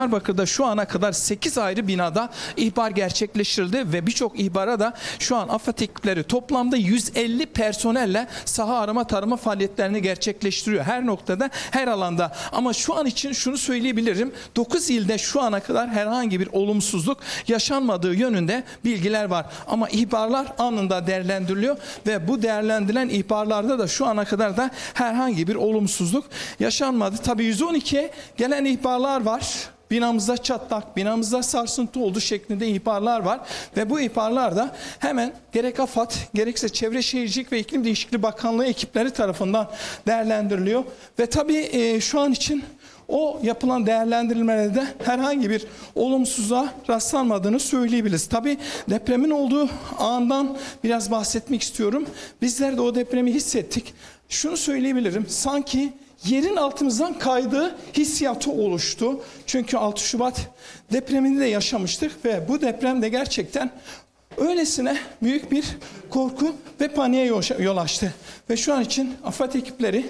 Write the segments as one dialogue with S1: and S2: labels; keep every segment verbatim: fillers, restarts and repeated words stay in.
S1: Diyarbakır'da şu ana kadar sekiz ayrı binada ihbar gerçekleştirildi ve birçok ihbara da şu an AFAD ekipleri toplamda yüz elli personelle saha arama tarama faaliyetlerini gerçekleştiriyor. Her noktada, her alanda. Ama şu an için şunu söyleyebilirim. dokuz ilde şu ana kadar herhangi bir olumsuzluk yaşanmadığı yönünde bilgiler var. Ama ihbarlar anında değerlendiriliyor ve bu değerlendirilen ihbarlarda da şu ana kadar da herhangi bir olumsuzluk yaşanmadı. Tabii yüz on ikiye gelen ihbarlar var. Binamızda çatlak, binamızda sarsıntı oldu şeklinde ihbarlar var. Ve bu ihbarlar da hemen gerek AFAD, gerekse Çevre Şehircilik ve İklim Değişikliği Bakanlığı ekipleri tarafından değerlendiriliyor. Ve tabii e, şu an için o yapılan değerlendirilmelerde herhangi bir olumsuzluğa rastlanmadığını söyleyebiliriz. Tabii depremin olduğu andan biraz bahsetmek istiyorum. Bizler de o depremi hissettik. Şunu söyleyebilirim, sanki yerin altımızdan kaydığı hissiyatı oluştu. Çünkü altı Şubat depremini de yaşamıştık ve bu deprem de gerçekten öylesine büyük bir korku ve paniğe yol açtı. Ve şu an için AFAD ekipleri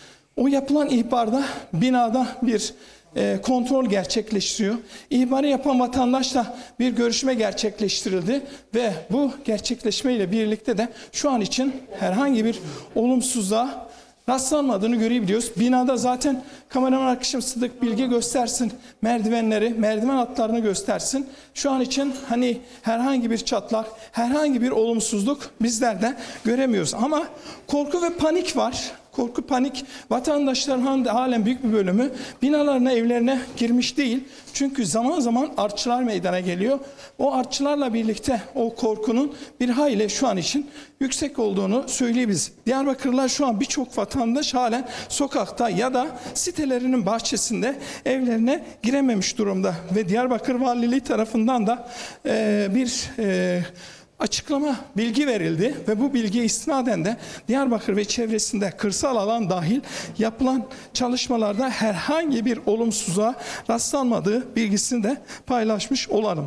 S1: o yapılan ihbarda binada bir e, kontrol gerçekleştiriyor. İhbarı yapan vatandaşla bir görüşme gerçekleştirildi ve bu gerçekleşmeyle birlikte de şu an için herhangi bir olumsuzluğa rastlanmadığını görebiliyoruz. Binada zaten kameraman arkadaşım Sıdık Bilge göstersin merdivenleri, merdiven hatlarını göstersin. Şu an için hani herhangi bir çatlak, herhangi bir olumsuzluk bizler de göremiyoruz. Ama korku ve panik var. Korku, panik, vatandaşların halen büyük bir bölümü binalarına, evlerine girmiş değil. Çünkü zaman zaman artçılar meydana geliyor. O artçılarla birlikte o korkunun bir hayli şu an için yüksek olduğunu söyleyebiliriz. Diyarbakırlılar şu an birçok vatandaş halen sokakta ya da sitelerinin bahçesinde evlerine girememiş durumda. Ve Diyarbakır Valiliği tarafından da e, bir... E, açıklama, bilgi verildi ve bu bilgiye istinaden de Diyarbakır ve çevresinde kırsal alan dahil yapılan çalışmalarda herhangi bir olumsuzluğa rastlanmadığı bilgisini de paylaşmış olalım.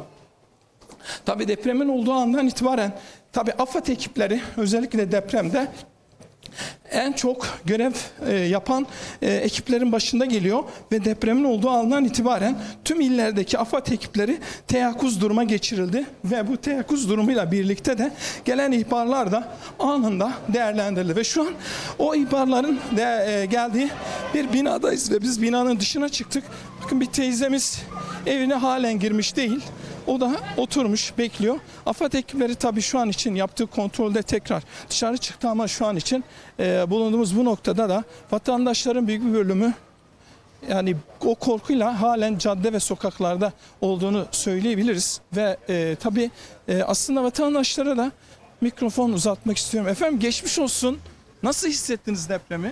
S1: Tabii depremin olduğu andan itibaren tabii AFAD ekipleri özellikle depremde en çok görev e, yapan e, ekiplerin başında geliyor ve depremin olduğu andan itibaren tüm illerdeki AFAD ekipleri teyakkuz duruma geçirildi ve bu teyakkuz durumuyla birlikte de gelen ihbarlar da anında değerlendirildi ve şu an o ihbarların de, e, geldiği bir binadayız ve biz binanın dışına çıktık. Bakın bir teyzemiz evine halen girmiş değil. O da oturmuş, bekliyor. AFAD ekipleri tabii şu an için yaptığı kontrolde tekrar dışarı çıktı ama şu an için e, bulunduğumuz bu noktada da vatandaşların büyük bir bölümü yani o korkuyla halen cadde ve sokaklarda olduğunu söyleyebiliriz. Ve e, tabii e, aslında vatandaşlara da mikrofon uzatmak istiyorum. Efendim geçmiş olsun. Nasıl hissettiniz depremi?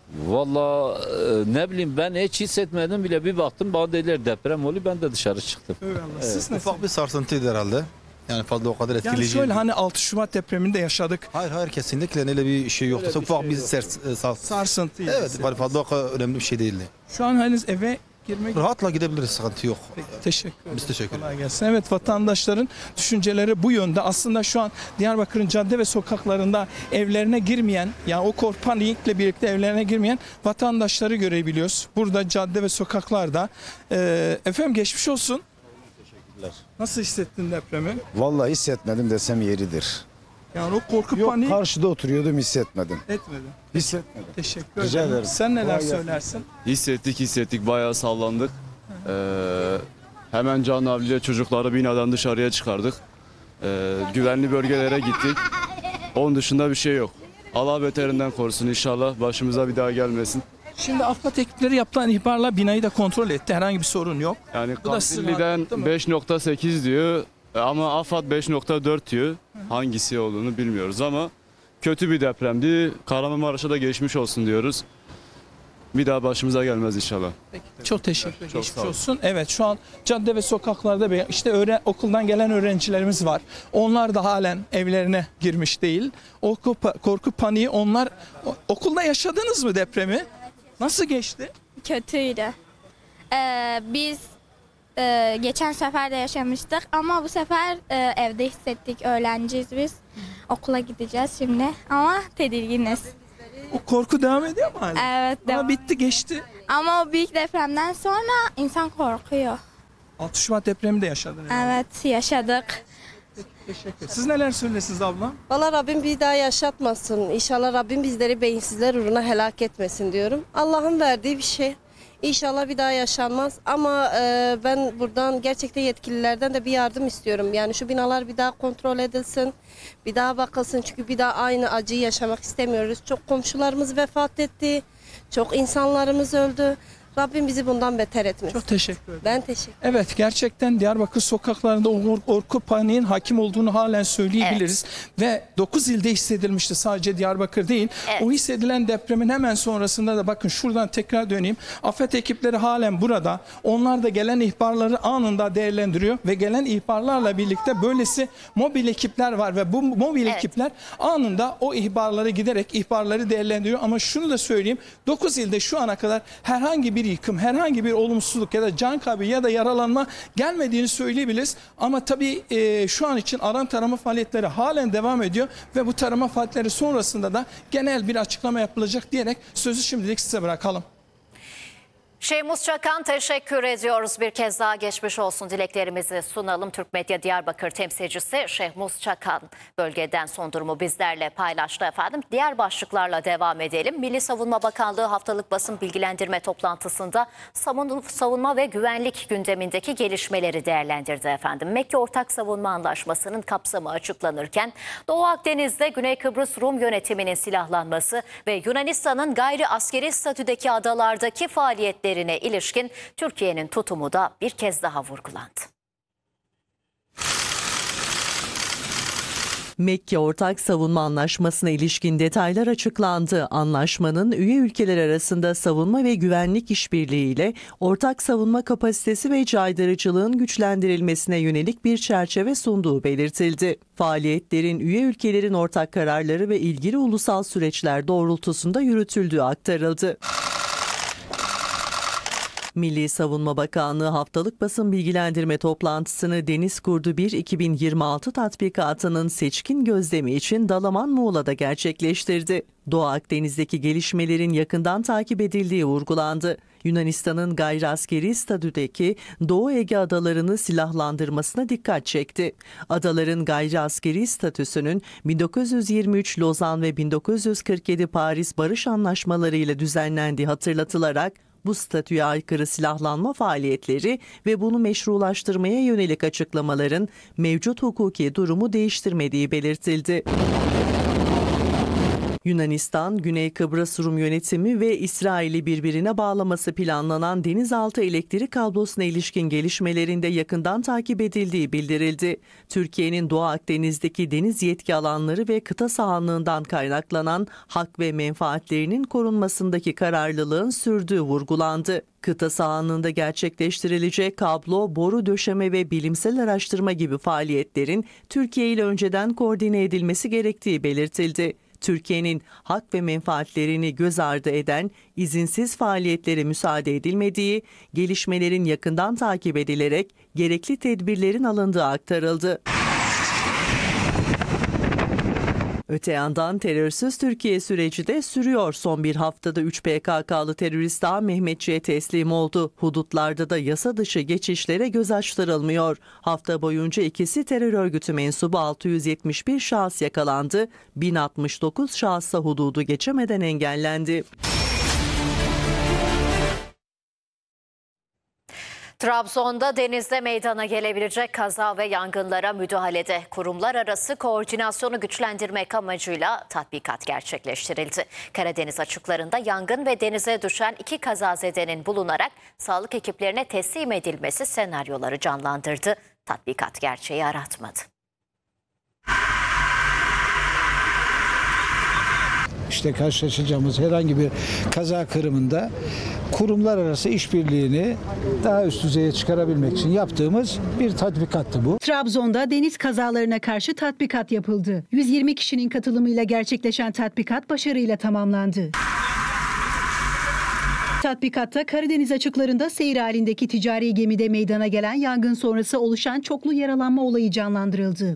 S2: Valla e, ne bileyim ben hiç hissetmedim bile, bir baktım bana dediler deprem oluyor, ben de dışarı çıktım.
S1: Evet.
S2: Evet.
S1: Siz nasıl?
S3: Ufak bir sarsıntıydı herhalde. Yani fazla o kadar etkileyici.
S1: Yani şöyle hani altı Şubat depreminde yaşadık.
S3: Hayır hayır kesinlikle öyle bir şey yoktu.
S2: Öyle bir
S3: Ufak
S2: şey
S3: bir
S2: yok.
S3: sers, e, sars.
S1: Sarsıntıydı.
S3: Evet fazla o kadar önemli bir şey değildi.
S1: Şu an henüz eve girmek...
S3: Rahatla gidebiliriz, sıkıntı yok.
S1: Peki, teşekkür ederim.
S3: Biz teşekkür ederiz.
S1: Kolay gelsin. Evet, vatandaşların düşünceleri bu yönde. Aslında şu an Diyarbakır'ın cadde ve sokaklarında evlerine girmeyen, yani o korku panikle birlikte evlerine girmeyen vatandaşları görebiliyoruz. Burada cadde ve sokaklarda. Ee, efendim geçmiş olsun.
S4: Teşekkürler.
S1: Nasıl hissettin depremi?
S4: Vallahi hissetmedim desem yeridir.
S1: Yani o korku
S4: Yok,
S1: panik
S4: karşıda oturuyordum, hissetmedim.
S1: etmedi.
S4: Hissetmedim.
S1: Teşekkür
S4: Rica
S1: ederim.
S4: ederim.
S1: Sen neler
S4: Kolay gelsin.
S1: söylersin?
S5: Hissettik hissettik bayağı sallandık. Ee, hemen Can abiyle çocukları binadan dışarıya çıkardık. Ee, güvenli bölgelere gittik. Onun dışında bir şey yok. Allah beterinden korusun inşallah, başımıza bir daha gelmesin.
S1: Şimdi AFAD ekipleri yapılan ihbarla binayı da kontrol etti. Herhangi bir sorun yok.
S5: Yani
S1: Bu da sizin
S5: Kandilli'den
S1: hakkınız değil mi?
S5: beş nokta sekiz diyor ama AFAD beş nokta dört diyor. Hangisi olduğunu bilmiyoruz ama kötü bir depremdi. Kahramanmaraş'a da geçmiş olsun diyoruz. Bir daha başımıza gelmez inşallah.
S1: Peki, çok teşekkür ederim.
S5: Çok
S1: Geçmiş
S5: sağ olun.
S1: olsun. Evet, şu an cadde ve sokaklarda bir- işte öğren, okuldan gelen öğrencilerimiz var. Onlar da halen evlerine girmiş değil. O korku, korku paniği onlar o- okulda yaşadınız mı depremi? Nasıl geçti?
S6: Kötüydü. Ee, biz e, geçen sefer de yaşamıştık ama bu sefer e, evde hissettik. Öğrenciyiz biz. Okula gideceğiz şimdi ama tedirginiz.
S1: O korku devam ediyor mu hala?
S6: Evet
S1: Ama
S6: devam.
S1: bitti geçti.
S6: Ama o büyük depremden sonra insan korkuyor.
S1: altı Şubat depremi de yaşadın herhalde.
S6: Evet, yaşadık.
S1: Teşekkür ederim. Siz neler söylesiniz abla?
S7: Valla Rabbim bir daha yaşatmasın. İnşallah Rabbim bizleri beyinsizler uğruna helak etmesin diyorum. Allah'ın verdiği bir şey. İnşallah bir daha yaşanmaz. Ama e, ben buradan gerçekten yetkililerden de bir yardım istiyorum. Yani şu binalar bir daha kontrol edilsin. Bir daha bakılsın. Çünkü bir daha aynı acıyı yaşamak istemiyoruz. Çok komşularımız vefat etti. Çok insanlarımız öldü. Rabbim bizi bundan beter etmesin.
S1: Çok teşekkür ederim.
S7: Ben teşekkür
S1: Evet, gerçekten Diyarbakır sokaklarında o korku paniğin hakim olduğunu halen söyleyebiliriz. Ve dokuz ilde hissedilmişti, sadece Diyarbakır değil.
S8: Evet.
S1: O hissedilen depremin hemen sonrasında da bakın şuradan tekrar döneyim. AFAD ekipleri halen burada. Onlar da gelen ihbarları anında değerlendiriyor ve gelen ihbarlarla birlikte böylesi mobil ekipler var ve bu mobil
S8: Evet.
S1: ekipler anında o ihbarları giderek ihbarları değerlendiriyor. Ama şunu da söyleyeyim, dokuz ilde şu ana kadar herhangi bir yıkım, herhangi bir olumsuzluk ya da can kaybı ya da yaralanma gelmediğini söyleyebiliriz. Ama tabii e, şu an için arama tarama faaliyetleri halen devam ediyor ve bu tarama faaliyetleri sonrasında da genel bir açıklama yapılacak diyerek sözü şimdilik size bırakalım.
S8: Şeymus Çakan, teşekkür ediyoruz. Bir kez daha geçmiş olsun dileklerimizi sunalım. Türk Medya Diyarbakır temsilcisi Şeymus Çakan bölgeden son durumu bizlerle paylaştı efendim. Diğer başlıklarla devam edelim. Milli Savunma Bakanlığı haftalık basın bilgilendirme toplantısında savunma ve güvenlik gündemindeki gelişmeleri değerlendirdi efendim. Mekke Ortak Savunma Anlaşması'nın kapsamı açıklanırken Doğu Akdeniz'de Güney Kıbrıs Rum yönetiminin silahlanması ve Yunanistan'ın gayri askeri statüdeki adalardaki faaliyetleri ilişkin Türkiye'nin tutumu da bir kez daha vurgulandı.
S9: Mekke Ortak Savunma Anlaşması'na ilişkin detaylar açıklandı. Anlaşmanın üye ülkeler arasında savunma ve güvenlik işbirliği ile ortak savunma kapasitesi ve caydırıcılığın güçlendirilmesine yönelik bir çerçeve sunduğu belirtildi. Faaliyetlerin üye ülkelerin ortak kararları ve ilgili ulusal süreçler doğrultusunda yürütüldüğü aktarıldı. Milli Savunma Bakanlığı haftalık basın bilgilendirme toplantısını Deniz Kurdu bir iki bin yirmi altı tatbikatının seçkin gözlemi için Dalaman Muğla'da gerçekleştirdi. Doğu Akdeniz'deki gelişmelerin yakından takip edildiği vurgulandı. Yunanistan'ın gayri askeri statüdeki Doğu Ege adalarını silahlandırmasına dikkat çekti. Adaların gayri askeri statüsünün bin dokuz yüz yirmi üç Lozan ve bin dokuz yüz kırk yedi Paris Barış Anlaşmaları ile düzenlendiği hatırlatılarak bu statüye aykırı silahlanma faaliyetleri ve bunu meşrulaştırmaya yönelik açıklamaların mevcut hukuki durumu değiştirmediği belirtildi. Yunanistan, Güney Kıbrıs Rum yönetimi ve İsrail'i birbirine bağlaması planlanan denizaltı elektrik kablosuna ilişkin gelişmelerinde yakından takip edildiği bildirildi. Türkiye'nin Doğu Akdeniz'deki deniz yetki alanları ve kıta sahanlığından kaynaklanan hak ve menfaatlerinin korunmasındaki kararlılığın sürdüğü vurgulandı. Kıta sahanlığında gerçekleştirilecek kablo, boru döşeme ve bilimsel araştırma gibi faaliyetlerin Türkiye ile önceden koordine edilmesi gerektiği belirtildi. Türkiye'nin hak ve menfaatlerini göz ardı eden izinsiz faaliyetlere müsaade edilmediği, gelişmelerin yakından takip edilerek gerekli tedbirlerin alındığı aktarıldı. Öte yandan terörsüz Türkiye süreci de sürüyor. Son bir haftada üç P K K'lı terörist daha Mehmetçiğe teslim oldu. Hudutlarda da yasa dışı geçişlere göz açtırılmıyor. Hafta boyunca ikisi terör örgütü mensubu altı yüz yetmiş bir şahıs yakalandı. bin altmış dokuz şahısa hududu geçemeden engellendi.
S8: Trabzon'da denizde meydana gelebilecek kaza ve yangınlara müdahalede kurumlar arası koordinasyonu güçlendirmek amacıyla tatbikat gerçekleştirildi. Karadeniz açıklarında yangın ve denize düşen iki kazazedenin bulunarak sağlık ekiplerine teslim edilmesi senaryoları canlandırdı. Tatbikat gerçeği aratmadı.
S10: İşte karşılaşacağımız herhangi bir kaza kırımında kurumlar arası işbirliğini daha üst düzeye çıkarabilmek için yaptığımız bir tatbikattı bu.
S11: Trabzon'da deniz kazalarına karşı tatbikat yapıldı. yüz yirmi kişinin katılımıyla gerçekleşen tatbikat başarıyla tamamlandı. Tatbikatta Karadeniz açıklarında seyir halindeki ticari gemide meydana gelen yangın sonrası oluşan çoklu yaralanma olayı canlandırıldı.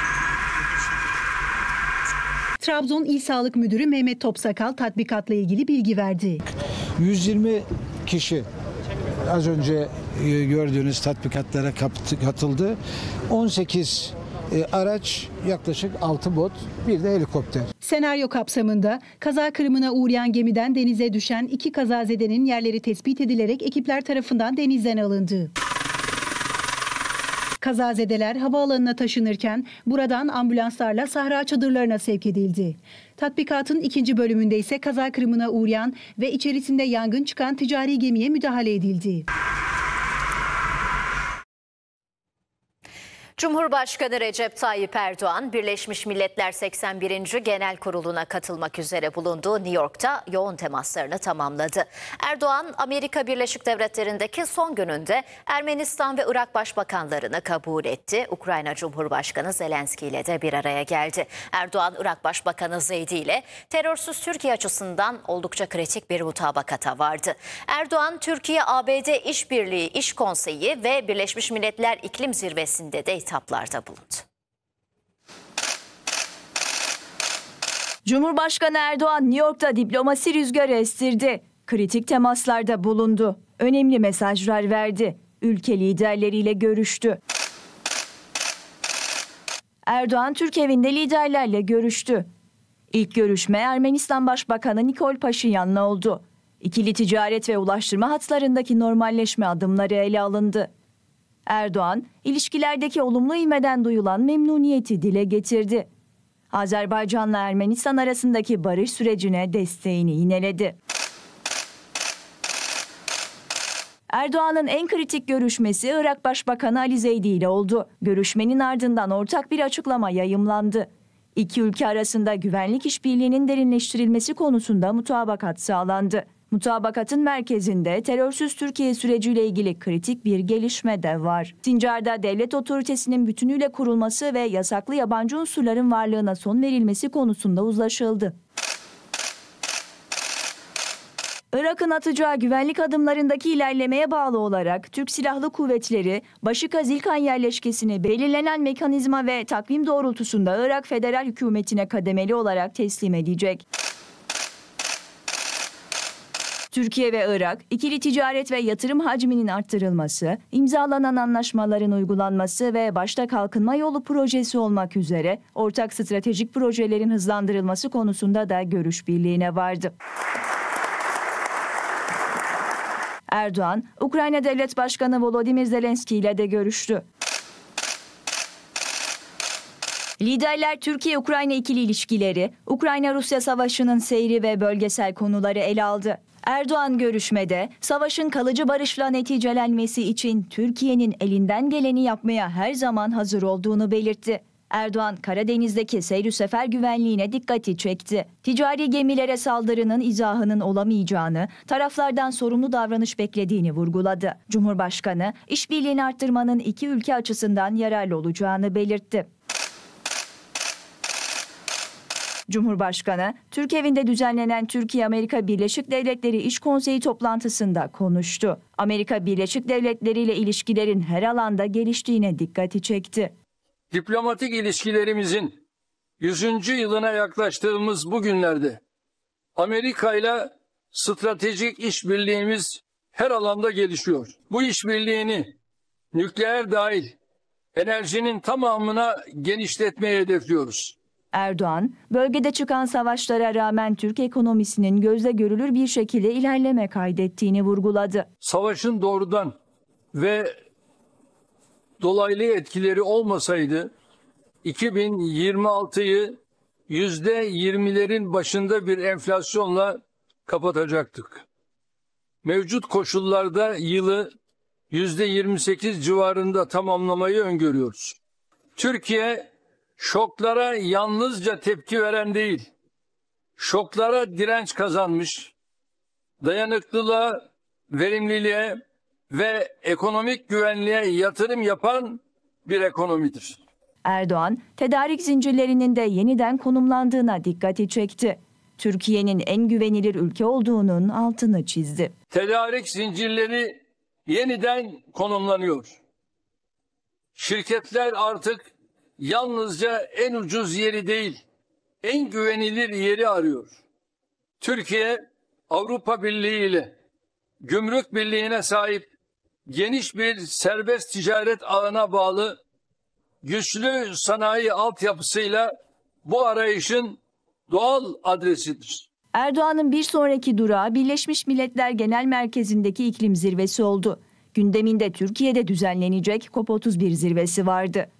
S11: Trabzon İl Sağlık Müdürü Mehmet Topsakal tatbikatla ilgili bilgi verdi.
S10: yüz yirmi kişi az önce e, gördüğünüz tatbikatlara katıldı. on sekiz e, araç, yaklaşık altı bot, bir de helikopter.
S11: Senaryo kapsamında kaza kırımına uğrayan gemiden denize düşen iki kazazedenin yerleri tespit edilerek ekipler tarafından denizden alındı. Kazazedeler havaalanına taşınırken buradan ambulanslarla Sahra çadırlarına sevk edildi. Tatbikatın ikinci bölümünde ise kaza kırımına uğrayan ve içerisinde yangın çıkan ticari gemiye müdahale edildi.
S8: Cumhurbaşkanı Recep Tayyip Erdoğan, Birleşmiş Milletler seksen birinci Genel Kurulu'na katılmak üzere bulunduğu New York'ta yoğun temaslarını tamamladı. Erdoğan, Amerika Birleşik Devletleri'ndeki son gününde Ermenistan ve Irak başbakanlarını kabul etti. Ukrayna Cumhurbaşkanı Zelenski ile de bir araya geldi. Erdoğan, Irak Başbakanı Zeydi ile terörsüz Türkiye açısından oldukça kritik bir mutabakata vardı. Erdoğan, Türkiye-A B D İşbirliği İş Konseyi ve Birleşmiş Milletler İklim Zirvesi'nde de hitaplarda bulundu.
S12: Cumhurbaşkanı Erdoğan New York'ta diplomasi rüzgarı estirdi. Kritik temaslarda bulundu. Önemli mesajlar verdi. Ülke liderleriyle görüştü. Erdoğan Türk evinde liderlerle görüştü. İlk görüşme Ermenistan Başbakanı Nikol Paşinyan'la oldu. İkili ticaret ve ulaştırma hatlarındaki normalleşme adımları ele alındı. Erdoğan, ilişkilerdeki olumlu ivmeden duyulan memnuniyeti dile getirdi. Azerbaycan'la Ermenistan arasındaki barış sürecine desteğini yineledi. Erdoğan'ın en kritik görüşmesi Irak Başbakanı Ali Zeydi ile oldu. Görüşmenin ardından ortak bir açıklama yayımlandı. İki ülke arasında güvenlik işbirliğinin derinleştirilmesi konusunda mutabakat sağlandı. Mutabakatın merkezinde terörsüz Türkiye süreciyle ilgili kritik bir gelişme de var. Sincar'da devlet otoritesinin bütünüyle kurulması ve yasaklı yabancı unsurların varlığına son verilmesi konusunda uzlaşıldı. Irak'ın atacağı güvenlik adımlarındaki ilerlemeye bağlı olarak Türk Silahlı Kuvvetleri, Başika Zilkan yerleşkesini belirlenen mekanizma ve takvim doğrultusunda Irak Federal Hükümeti'ne kademeli olarak teslim edecek. Türkiye ve Irak, ikili ticaret ve yatırım hacminin arttırılması, imzalanan anlaşmaların uygulanması ve başta kalkınma yolu projesi olmak üzere ortak stratejik projelerin hızlandırılması konusunda da görüş birliğine vardı. Erdoğan, Ukrayna Devlet Başkanı Volodymyr Zelenski ile de görüştü. Liderler Türkiye-Ukrayna ikili ilişkileri, Ukrayna-Rusya savaşının seyri ve bölgesel konuları ele aldı. Erdoğan görüşmede savaşın kalıcı barışla neticelenmesi için Türkiye'nin elinden geleni yapmaya her zaman hazır olduğunu belirtti. Erdoğan, Karadeniz'deki seyir sefer güvenliğine dikkati çekti. Ticari gemilere saldırının izahının olamayacağını, taraflardan sorumlu davranış beklediğini vurguladı. Cumhurbaşkanı, işbirliğini arttırmanın iki ülke açısından yararlı olacağını belirtti. Cumhurbaşkanı, Türk evinde düzenlenen Türkiye-Amerika Birleşik Devletleri İş Konseyi toplantısında konuştu. Amerika Birleşik Devletleri ile ilişkilerin her alanda geliştiğine dikkati çekti.
S13: Diplomatik ilişkilerimizin yüzüncü yılına yaklaştığımız bu günlerde Amerika ile stratejik işbirliğimiz her alanda gelişiyor. Bu işbirliğini nükleer dahil enerjinin tamamına genişletmeyi hedefliyoruz.
S12: Erdoğan, bölgede çıkan savaşlara rağmen Türk ekonomisinin gözle görülür bir şekilde ilerleme kaydettiğini vurguladı.
S13: Savaşın doğrudan ve dolaylı etkileri olmasaydı iki bin yirmi altıyı yüzde yirmilerin başında bir enflasyonla kapatacaktık. Mevcut koşullarda yılı yüzde yirmi sekiz civarında tamamlamayı öngörüyoruz. Türkiye şoklara yalnızca tepki veren değil, şoklara direnç kazanmış, dayanıklılığa, verimliliğe ve ekonomik güvenliğe yatırım yapan bir ekonomidir.
S12: Erdoğan, tedarik zincirlerinin de yeniden konumlandığına dikkati çekti. Türkiye'nin en güvenilir ülke olduğunun altını çizdi.
S13: Tedarik zincirleri yeniden konumlanıyor. Şirketler artık yalnızca en ucuz yeri değil, en güvenilir yeri arıyor. Türkiye, Avrupa Birliği ile Gümrük Birliği'ne sahip geniş bir serbest ticaret ağına bağlı güçlü sanayi altyapısıyla bu arayışın doğal adresidir.
S12: Erdoğan'ın bir sonraki durağı Birleşmiş Milletler Genel Merkezi'ndeki iklim zirvesi oldu. Gündeminde Türkiye'de düzenlenecek COP otuz bir zirvesi vardı.